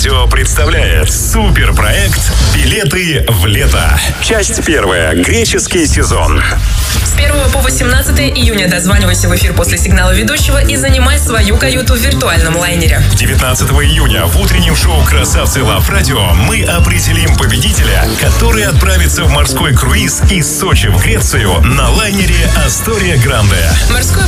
Радио представляет суперпроект «Билеты в лето». Часть первая. Греческий сезон. С 1 по 18 июня дозванивайся в эфир после сигнала ведущего и занимай свою каюту в виртуальном лайнере. 19 июня в утреннем шоу «Красавцы Лав Радио» мы определим победителя, который отправится в морской круиз из Сочи в Грецию на лайнере «Астория Гранде». Морское